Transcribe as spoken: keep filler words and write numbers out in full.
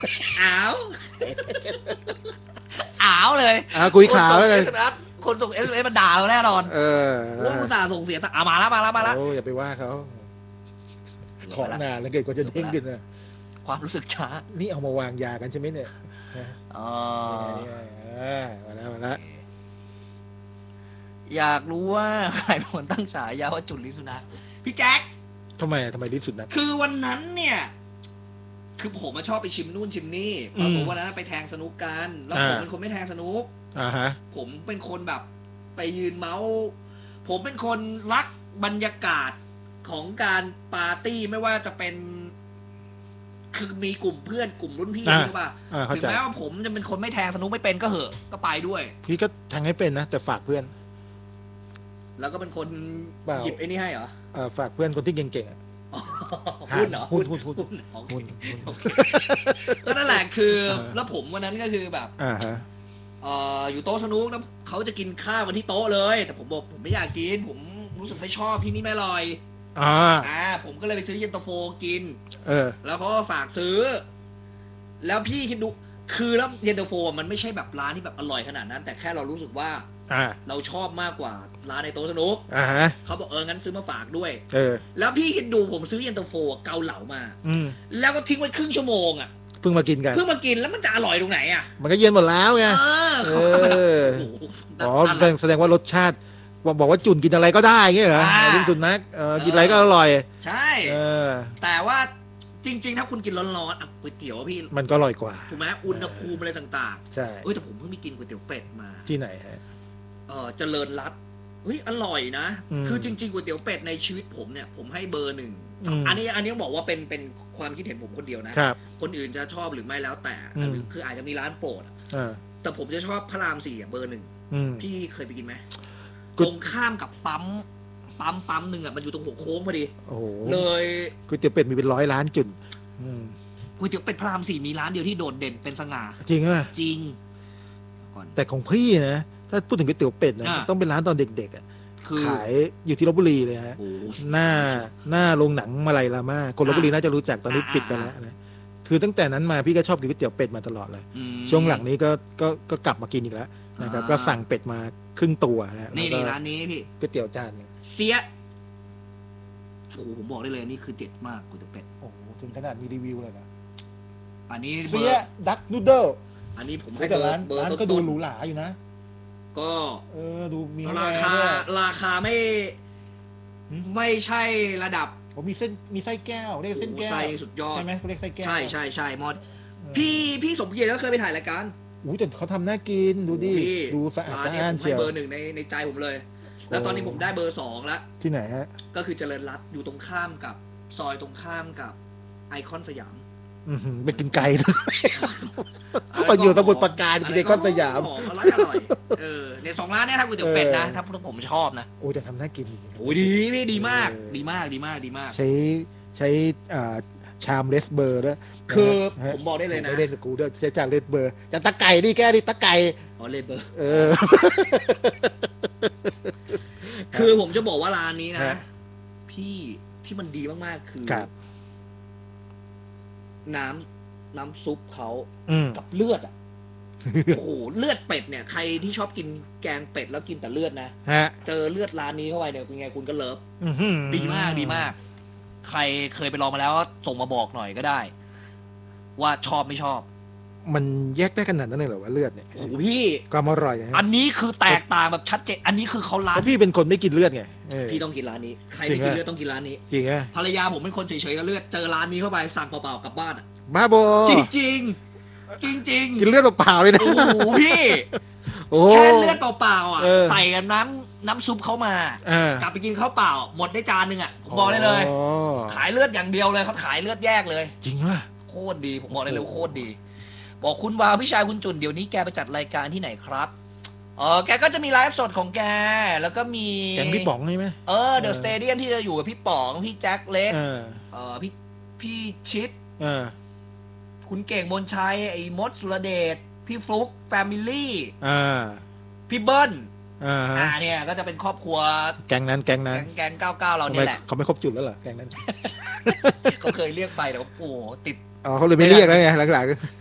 อ้าวอ้าวเลยอ่าคุยข่าวแล้วเลยคนส่งเอสเอ็มเอสมันด่าเราแน่นอนเออโอ้ยอุตส่าห์ส่งเสียงอ่ะมาแล้วมาแล้วมาแล้วโอ้อย่าไปว่าเขาของนานแล้วเกิดกว่าจะเด้งขึ้นนะความรู้สึกช้านี่เอามาวางยากันใช่ไหมเนี่ยอ๋อมาแล้วมาแล้วอยากรู้ว่าใครเป็นคนตั้งฉายาว่าจุดลิ้นสุนัขพี่แจ็คทำไมทำไมลิ้นสุนัขคือวันนั้นเนี่ยคือผมชอบไปชิมนู่นชิมนี่ปรากฏวันนั้นไปแทงสนุกกันแล้วผมเป็นคนไม่แทงสนุกอ่าฮะผมเป็นคนแบบไปยืนเมาส์ผมเป็นคนรักบรรยากาศของการปาร์ตี้ไม่ว่าจะเป็นคือมีกลุ่มเพื่อนกลุ่มรุ่นพี่ใช่ป่ะถึงแม้ว่าผมจะเป็นคนไม่แทงสนุกไม่เป็นก็เหอะก็ไปด้วยพี่ก็แทงให้เป็นนะแต่ฝากเพื่อนแล้วก็เป็นคนหยิบไอ้นี่ให้เหรอฝากเพื่อนคนที่เก่งๆหุ้นเหรอหุ้นหุ้นหุ้นหุ้นก็นั่นแหละคือแล้วผมวันนั้นก็คือแบบอยู่โต๊ะสนุกแล้วเขาจะกินข้าวกันที่โต๊ะเลยแต่ผมบอกผมไม่อยากกินผมรู้สึกไม่ชอบที่นี่ไม่อร่อยอ่าอ่าผมก็เลยไปซื้อเย็นตาโฟกินเออแล้วเขาก็ฝากซื้อแล้วพี่คิดดูคือแล้วเย็นตาโฟมันไม่ใช่แบบร้านที่แบบอร่อยขนาดนั้นแต่แค่เรารู้สึกว่าเราชอบมากกว่าร้านในโต๊ะสนุกอ่าฮะเขาบอกเอองั้นซื้อมาฝากด้วยเออแล้วพี่คิดดูผมซื้อเย็นตาโฟเกาเหลามาอืมแล้วก็ทิ้งไว้ครึ่งชั่วโมงอ่ะเพิ่งมากินกันเพิ่งมากินแล้วมันจะอร่อยตรงไหนอ่ะมันก็เย็นหมดแล้วไงเอออ๋อแสดงว่ารสชาติบอกว่าจุ่นกินอะไรก็ได้เงี้ยเหรอลิ้นสุนัขกินอะไรก็อร่อยใช่แต่ว่าจริงๆถ้าคุณกินร้อนๆอ่ะก๋วยเตี๋ยวพี่มันก็อร่อยกว่าถูกไหมอุณหภูมิอะไรต่างๆใช่เอ้ยแต่ผมเพิ่งไปกินก๋วยเตี๋ยวเป็ดมาที่ไหนฮะเออเจริญรัตน์เฮ้ยอร่อยนะคือจริงๆก๋วยเตี๋ยวเป็ดในชีวิตผมเนี่ยผมให้เบอร์หนึ่งอันนี้อันนี้บอกว่าเป็นเป็นความคิดเห็นผมคนเดียวนะคนอื่นจะชอบหรือไม่แล้วแต่คืออาจจะมีร้านโปรดแต่ผมจะชอบพระรามสี่เบอร์หนึ่งพี่เคยไปกินไหมตรงข้ามกับปั๊มปั๊มปั๊มหนึ่งอ่ะมันอยู่ตรงหัวโค้งพอดีเลยก๋วยเตี๋ยวเป็ดมีเป็นร้อยร้านจุดก๋วยเตี๋ยวเป็ดพระรามสี่มีร้านเดียวที่โดดเด่นเป็นสง่าจริงไหมจริงแต่ของพี่นะถ้าพูดถึงก๋วยเตี๋ยวเป็ดนะต้องเป็นร้านตอนเด็กๆอ่ะขายอยู่ที่ลพบุรีเลยฮะหน้าหน้าโรงหนังมาลัยรามาคนลพบุรีน่าจะรู้จักตอนนี้ปิดไปแล้วนะคือตั้งแต่นั้นมาพี่ก็ชอบกินก๋วยเตี๋ยวเป็ดมาตลอดเลยช่วงหลังนี้ก็ก็ก็กลับมากินอีกแล้วนะครับก็สั่งเป็ดมาครึ่งตัวนะนี่นี่ร้านนี้พี่ก๋วยเตี๋ยวจานเสียโอ้ผมบอกได้เลยนี่คือเด็ดมากก๋วยเตี๋ยวเป็ดโอ้ถึงขนาดมีรีวิวเลยนะอันนี้เสียดักนูเดิลอันนี้ผมให้เบอร์ร้านร้านก็ดูหรูหราอยู่นะก็เออดูมีราคาราคาไม่ไม่ใช่ระดับผมมีเส้นมีไส้แก้วเรียกเส้นแก้วไส้สุดยอดใช่ไหมเขาเรียกไส้แก้วใช่ใช่ใช่มอดพี่พี่สมเกียรติก็เคยไปถ่ายรายการอู้แต่เขาทำน่ากินดูดิดูสะอาดสะอ้านเชียวเบอร์หนึ่งในในใจผมเลยแล้วตอนนี้ผมได้เบอร์สองแล้วที่ไหนฮะก็คือเจริญรัตน์อยู่ตรงข้ามกับซอยตรงข้ามกับไอคอนสยามไปกินไก่ไปอยู่สมุทรปราการกินไอคอนสยามอร่อยอร่อยเออเนี่ยสองร้านเนี่ยถ้าก๋วยเตี๋ยวเป็ดนะถ้าผมชอบนะโอ้แต่ทำน่ากินโอ้ดีพี่ดีมากดีมากดีมากดีมากใช้ใช้ชามเลสเบอร์ด้วยคือผมบอกได้เลยนะไม่เล่นกูด้วยเสียจากเลสเบอร์จากตะไก่นี่แกดิตะไก่อ๋อเลสเบอร์เออคือผมจะบอกว่าร้านนี้นะพี่ที่มันดีมากๆคือน้ำน้ำซุปเขากับเลือดอ่ะโอ้โหเลือดเป็ดเนี่ยใครที่ชอบกินแกงเป็ดแล้วกินแต่เลือดนะเจอเลือดร้านนี้เข้าไปเนี่ยเป็นไงคุณก็เลิฟดีมากดีมากใครเคยไปลองมาแล้วก็ส่งมาบอกหน่อยก็ได้ว่าชอบไม่ชอบมันแยกได้ขนาดนั้นเลยเหรอว่าเลือดเนี่ยโอ้พี่ความอร่อยอันนี้คือแตกต่างแบบชัดเจนอันนี้คือเขาร้านพี่เป็นคนไม่กินเลือดไงพี่ต้องกินร้านนี้ใครไม่กินเลือดต้องกินร้านนี้จริงภรรยาผมเป็นคนเฉยๆกับเลือดเจอร้านนี้เข้าไปสั่งเปล่าๆกลับบ้านอ่ะบ้าบอจริงจริงจริงจริงกินเลือดเปล่าๆเลยนะโอ้โหพี่แค่เลือดเปล่าๆอ่ะใส่กับน้ำน้ำซุปเข้ามากลับไปกินข้าวเปล่าหมดได้จานนึงอ่ะผมบอกได้เลยขายเลือดอย่างเดียวเลยเขาขายเลือดแยกเลยจริงป่ะโคตรดีผมบอกได้เลยโคตรดีบอกคุณวาวพี่ชายคุณจุนเดี๋ยวนี้แกไปจัดรายการที่ไหนครับอ๋อแกก็จะมีไลฟ์สดของแกแล้วก็มีแกงพี่ป๋องใช่ไหมเออเดอะสเตเดียมที่จะอยู่กับพี่ป๋องพี่แจ็คเล็กเออพี่พี่ชิดคุณเก่งมนชัยไอ้มดสุรเดชพี่ฟลุ๊กแฟมิลี่พี่เบิ้ลอ่าเนี่ยก็จะเป็นครอบครัวแกงนั้นแกงนั้นแกงเก้าเก้าเราเนี่ยแหละเขาไม่ครบจุดแล้วเหรอแกงนั้นเขาเคยเรียกไปแต่ว่าโอ้ติดอ๋อเขาเลยไม่เรียกแล้วไงหลังๆ